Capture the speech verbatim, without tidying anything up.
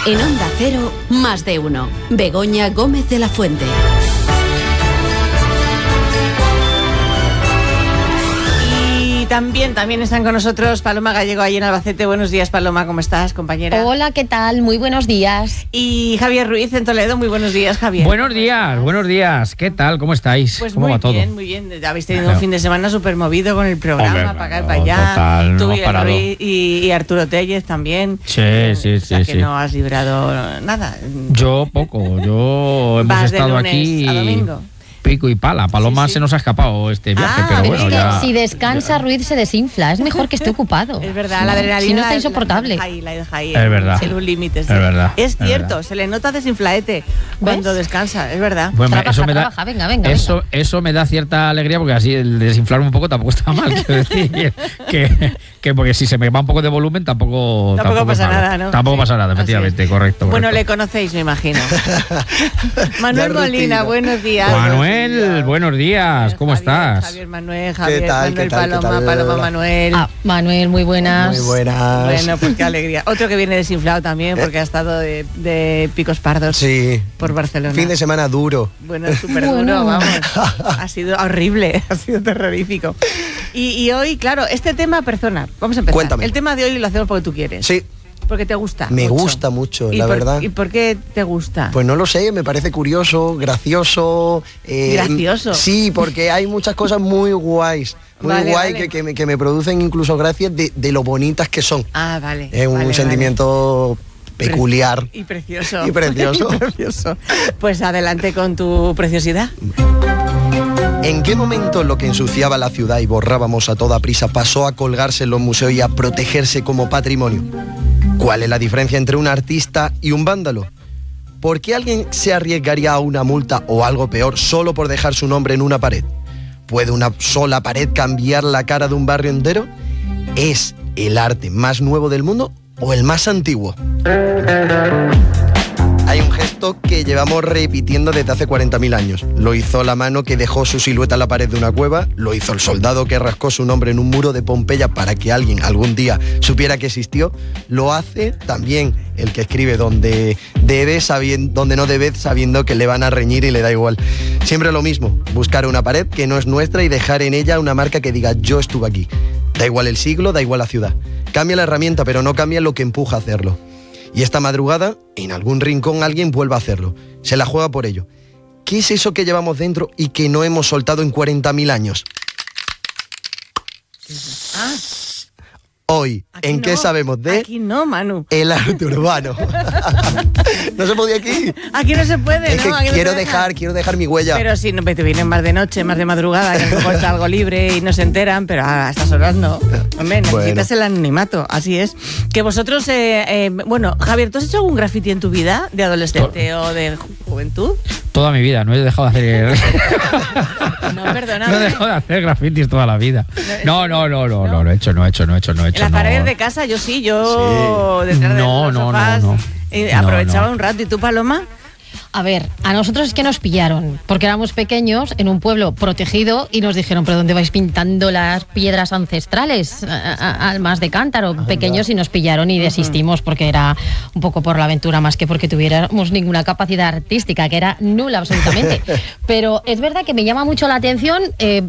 En Onda Cero, Más de Uno. Begoña Gómez de la Fuente. También, también están con nosotros Paloma Gallego ahí en Albacete. Buenos días, Paloma, ¿cómo estás, compañera? Hola, ¿qué tal? Muy buenos días. Y Javier Ruiz en Toledo. Muy buenos días, Javier. Buenos días, buenos días. ¿Qué tal? ¿Cómo estáis? Pues ¿Cómo muy va todo? bien, muy bien. Habéis tenido un fin de semana súper movido con el programa, Hombre, para acá y no, para allá. total, Tú no y, hemos parado. Ruiz y, y Arturo Tellez también. Sí, sí, O sea, sí, que sí. no has librado nada. Yo poco, yo hemos Vas de estado lunes aquí a domingo. pico y pala. Paloma Sí, sí. se nos ha escapado este viaje, Ah, pero es bueno, Es que ya... si descansa, Ruiz se desinfla. Es mejor que esté ocupado. Es verdad, la adrenalina. Si no está la- insoportable. La, deja ahí, la deja ahí. Es verdad. En un límite. Sí. Es verdad, Es es cierto, verdad. se le nota desinflaete cuando ¿Ves? descansa, es verdad. Bueno, Trabaja, eso me da, trabaja, venga, venga, eso, venga. eso me da cierta alegría porque así el desinflar un poco tampoco está mal. Quiero decir que, que porque si se me va un poco de volumen tampoco Tampoco es pasa malo. nada, ¿no? Tampoco Sí, pasa nada, así efectivamente, es. correcto, Bueno, correcto. le conocéis, me imagino. Manuel La Molina, rutina. buenos días. Manuel, buenos días, ¿cómo Javier, estás? Javier Manuel, Javier tal, Manuel qué tal, qué Paloma, tal? Paloma Manuel. Ah, Manuel, muy buenas. Muy buenas. Bueno, pues qué alegría. Otro que viene desinflado también porque ha estado de, de picos pardos Sí. por Barcelona. Fin de semana duro. Bueno, súper Bueno. duro, vamos. Ha sido horrible, ha sido terrorífico. Y, y hoy, claro, este tema, persona, vamos a empezar. Cuéntame. El tema de hoy lo hacemos porque tú quieres. Sí, Porque te gusta. me mucho. gusta mucho, ¿Y la por, verdad. ¿Y por qué te gusta? Pues no lo sé, me parece curioso, gracioso. eh, ¿Gracioso? Sí, porque hay muchas cosas muy guays. Muy Vale, guay vale. Que, que, me, que me producen incluso gracias de, de lo bonitas que son. Ah, vale. Es un vale, sentimiento vale. peculiar. Y precioso. Y precioso. Y precioso. Pues adelante con tu preciosidad. ¿En qué momento lo que ensuciaba la ciudad y borrábamos a toda prisa pasó a colgarse en los museos y a protegerse como patrimonio? ¿Cuál es la diferencia entre un artista y un vándalo? ¿Por qué alguien se arriesgaría a una multa o algo peor solo por dejar su nombre en una pared? ¿Puede una sola pared cambiar la cara de un barrio entero? ¿Es el arte más nuevo del mundo o el más antiguo? Hay un gesto que llevamos repitiendo desde hace cuarenta mil años. Lo hizo la mano que dejó su silueta en la pared de una cueva, lo hizo el soldado que rascó su nombre en un muro de Pompeya para que alguien algún día supiera que existió, lo hace también el que escribe donde debe, sabiendo, donde no debe, sabiendo que le van a reñir y le da igual. Siempre lo mismo, buscar una pared que no es nuestra y dejar en ella una marca que diga yo estuve aquí. Da igual el siglo, da igual la ciudad. Cambia la herramienta, pero no cambia lo que empuja a hacerlo. Y esta madrugada, en algún rincón, alguien vuelve a hacerlo. Se la juega por ello. ¿Qué es eso que llevamos dentro y que no hemos soltado en cuarenta mil años? Ah, Hoy, aquí ¿en no, qué sabemos de Aquí no, Manu. el arte urbano? No se podía aquí. Aquí no se puede, Es ¿no? Aquí que no quiero se deja. dejar, quiero dejar mi huella. Pero si no, te vienen más de noche, más de madrugada, que a lo mejor está algo libre y no se enteran, pero a estas horas no. Hombre, necesitas Bueno. el anonimato, así es. Que vosotros, eh, eh, bueno, Javier, ¿tú has hecho algún graffiti en tu vida de adolescente o de ju- juventud? Toda mi vida, no he dejado de hacer... No, perdona. no he dejado de hacer grafitis toda la vida. No, no, no, no, no, no he hecho, no he hecho, no he hecho, no he En hecho. las no. paredes de casa, yo sí, yo detrás de No, los no, sofás no, no. eh, No, aprovechaba no. un rato. ¿Y tú, Paloma? A ver, a nosotros es que nos pillaron, porque éramos pequeños en un pueblo protegido y nos dijeron, ¿pero dónde vais pintando las piedras ancestrales? A- a- Al más de cántaro, pequeños, y nos pillaron y desistimos porque era un poco por la aventura más que porque tuviéramos ninguna capacidad artística, que era nula absolutamente. Pero es verdad que me llama mucho la atención... eh,